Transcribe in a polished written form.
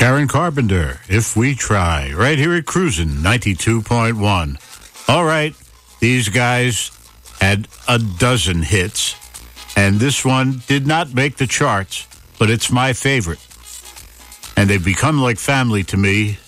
Karen Carpenter, If We Try, right here at Cruisin' 92.1. All right, these guys had a dozen hits, and this one did not make the charts, but it's my favorite. And they've become like family to me